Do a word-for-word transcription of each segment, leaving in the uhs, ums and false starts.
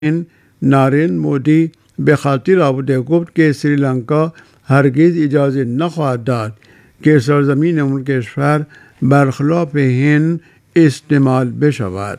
نارین مودی به خاطر آورده گفت که سریلانکا هرگز اجازه نخواهد داد که سرزمین اون کشور برخلاف هند استعمال بشود.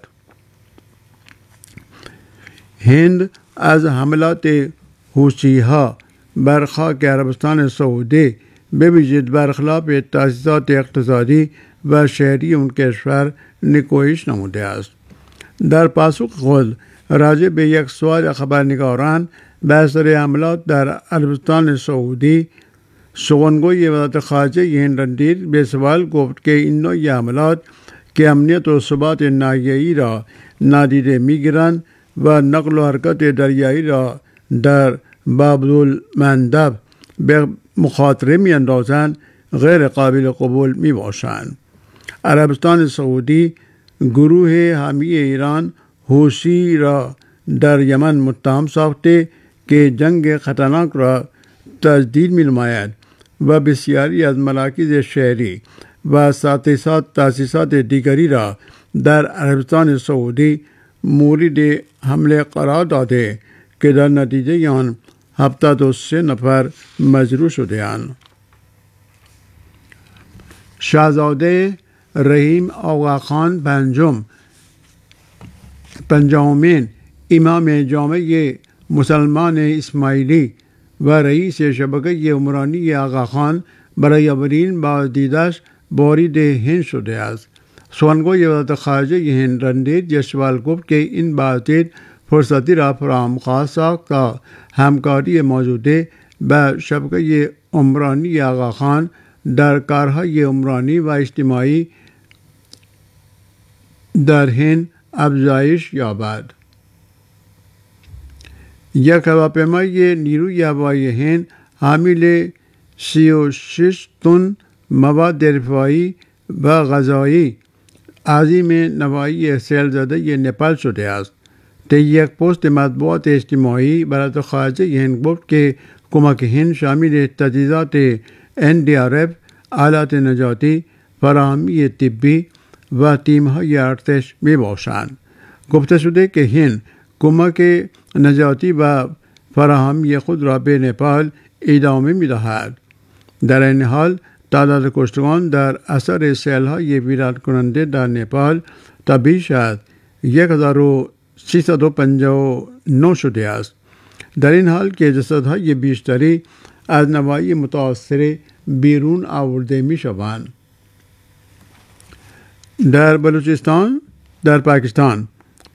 هند از حملات حوثی‌ها بر خاک عربستان سعودی به ویژه برخلاف تأسیسات اقتصادی و شهری اون کشور نکوهش نموده است. در پاسخ خود راجع به یک سوال خبرنگاران به اثر حملات در عربستان سعودی، سخنگوی وزارت خارجه هند رندیر به سوال گفت که این نوع حملات که امنیت و ثبات ناحیه‌ای را نادیده می‌گیرند و نقل و حرکت دریایی را در باب‌المندب به مخاطره می‌اندازند غیر قابل قبول می‌باشند. عربستان سعودی گروه حامی ایران حوثی را در یمن متهم ساخته که جنگ خطرناک را تجدید می‌نماید و بسیاری از مراکز شهری و تأسیسات دیگری را در عربستان سعودی مورد حمله قرار داده که در نتیجه آن هفتاد و سه نفر مجروح شده‌اند. شاهزاده رحیم آقاخان پنجم پنجمین امام جامع مسلمان اسماعیلی و رئیس شبکه عمرانی آقاخان برای اولین بازدیدش وارد هند شده است. سخنگوی وزارت خارجه هند رندیر جسوال گفت که این بازدید فرصتی را فراهم خواهد ساخت تا همکاری موجوده به شبکه عمرانی آقاخان در کارهای عمرانی و اجتماعی در هند افزایش یابد. یک هواپیمای نیروی هوایی هند حامل سی و شش تن مواد دفاعی و غذایی عظیم نواحی سیل زده نپال شده است. در یک پست مطبوعات اجتماعی وزارت خارجه هند گفت که کمک هند شامل تجهیزات ان دی آر اف، آلات نجاتی، فراهمی طبی و تیم‌های ارتش میباشند. گفته شده که هند کمک نجاتی و فراهمی خود را به نپال ادامه می‌دهد. در این حال تعداد کشتگان در اثر سیل‌های ویران کننده در نپال تا بیش از یک هزار و سیصد و پنجاه و نه شده است، در این حال که جسدهای بیشتری از نواحی متاثره بیرون آورده می‌شوند. در بلوچستان در پاکستان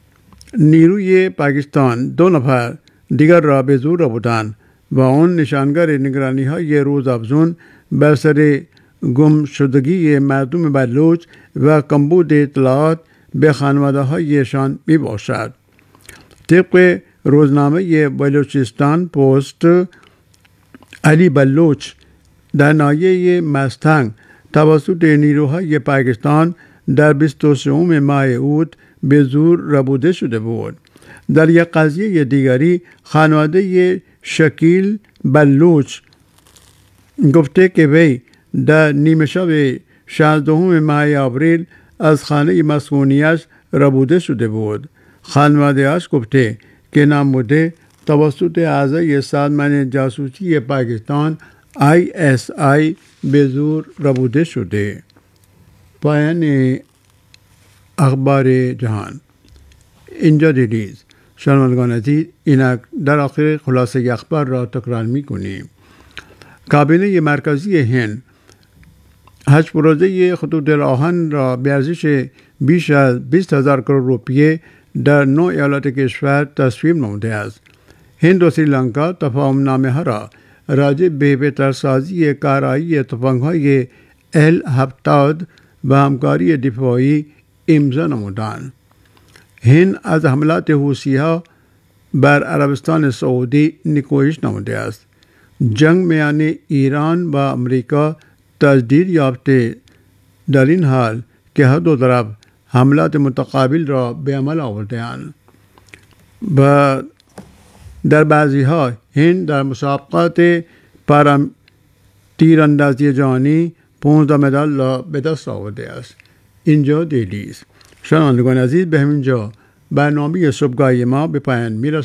نیروی پاکستان دو نفر دیگر را به زور ربودند و آن نشانگر نگرانی‌های روزافزون بر سر گم شدگی مردم بلوچ و کمبود اطلاعات به خانواده‌هایشان میباشد. طبق روزنامه بلوچستان پست، علی بلوچ در ناحیه مستنگ توسط نیروهای پاکستان در بیست و سوم ماه اوت به زور ربوده شده بود. در یک قضیه دیگری خانواده شکیل بلوچ گفته که وی در نیمه شب شانزدهم ماه آوریل از خانه مسکونیش ربوده شده بود. خانواده اش گفته که نامبوده توسط اعضای سازمان جاسوسی پاکستان آی اس آی به زور ربوده شده. پایان اخبار جهان. اینجا دیدید شنوندگان عزیز، اینک در آخر خلاصه اخبار را تکرار می کنیم. کابینه مرکزی هند حج پروژه خطوط راهن را به ارزش بیش از بیست هزار کروڑ روپیه در نو ایالات کشور تصویب نموده است. هند و سریلانکا تفاهم نامه ها را راجع به بهترسازی کارایی تفنگ‌های ال هفتاد و همکاری دفاعی امضا نمودند. هند از حملات حوثی‌ها بر عربستان سعودی نکوهش نموده است. جنگ میان ایران و امریکا تجدید یافته در این حال که هر دو طرف حملات متقابل را به عمل آورده‌اند و در بعضی ها هند در مسابقات پارا تیراندازی جهانی پانزده مدال را به دست آورده است. اینجا دیلی است. شنوندگان عزیز، به همین جا برنامه صبحگاه ما به پایان می‌رسد.